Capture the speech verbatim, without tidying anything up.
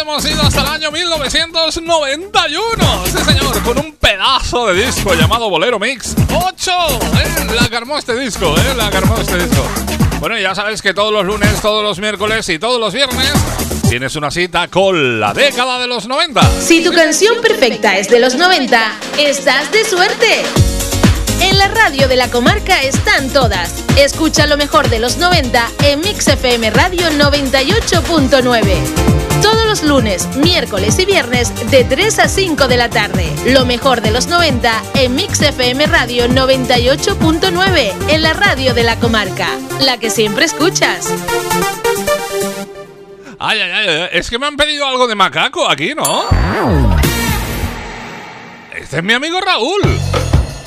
hemos ido hasta el año mil novecientos noventa y uno. Sí, señor, con un pedazo de disco llamado Bolero Mix ocho. ¿eh? La armó este disco, ¿eh? La armó este disco. Bueno, ya sabes que todos los lunes, todos los miércoles y todos los viernes tienes una cita con la década de los noventa. Si tu canción perfecta es de los noventa, estás de suerte. En la radio de la comarca están todas. Escucha lo mejor de los noventa en Mix F M Radio noventa y ocho punto nueve. Todos los lunes, miércoles y viernes de tres a cinco de la tarde. Lo mejor de los noventa en Mix F M Radio noventa y ocho punto nueve, en la radio de la comarca, la que siempre escuchas. Ay, ay, ay, es que me han pedido algo de macaco aquí, ¿no? Este es mi amigo Raúl.